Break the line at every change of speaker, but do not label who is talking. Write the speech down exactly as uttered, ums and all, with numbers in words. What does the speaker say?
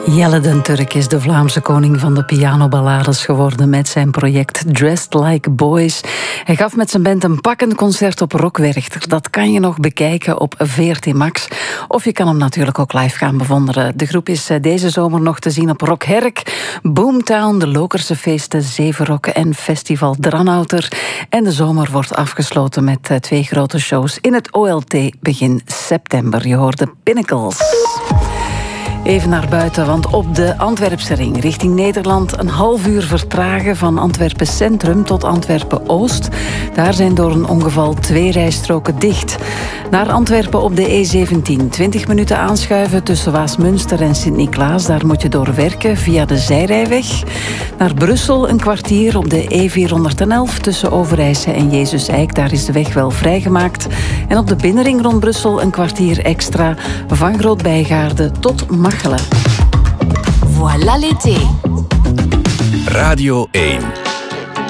Jelle den Turk is de Vlaamse koning van de pianoballades geworden met zijn project Dressed Like Boys. Hij gaf met zijn band een pakkend concert op Rock Werchter. Dat kan je nog bekijken op V R T Max. Of je kan hem natuurlijk ook live gaan bewonderen. De groep is deze zomer nog te zien op Rock Herk, Boomtown, de Lokerse Feesten, Zevenrok en Festival Dranouter. En de zomer wordt afgesloten met twee grote shows in het O L T begin september. Je hoort de Pinnacles. Even naar buiten, want op de Antwerpse ring richting Nederland een half uur vertragen van Antwerpen Centrum tot Antwerpen Oost. Daar zijn door een ongeval twee rijstroken dicht. Naar Antwerpen op de E zeventien. twintig minuten aanschuiven tussen Waasmunster en Sint-Niklaas. Daar moet je door werken via de zijrijweg. Naar Brussel een kwartier op de E vierhonderdelf tussen Overijse en Jezus Eik. Daar is de weg wel vrijgemaakt. En op de binnenring rond Brussel een kwartier extra van Groot-Bijgaarde tot Machelen.
Voilà l'été.
Radio één.